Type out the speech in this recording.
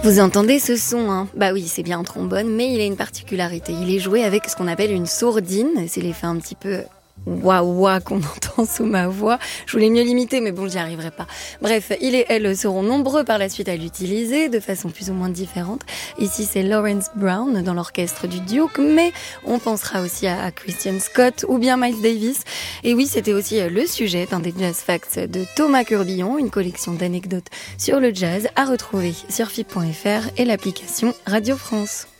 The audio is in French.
Vous entendez ce son, hein? Bah oui, c'est bien un trombone, mais il a une particularité. Il est joué avec ce qu'on appelle une sourdine. C'est l'effet un petit peu wah-wah qu'on entend sous ma voix. Je voulais mieux l'imiter, mais bon, j'y arriverai pas. Bref, il et elle seront nombreux par la suite à l'utiliser, de façon plus ou moins différente. Ici, c'est Lawrence Brown dans l'orchestre du Duke, mais on pensera aussi à Christian Scott ou bien Miles Davis. Et oui, c'était aussi le sujet d'un des Jazz Facts de Thomas Curbillon, une collection d'anecdotes sur le jazz à retrouver sur FIP.fr et l'application Radio France.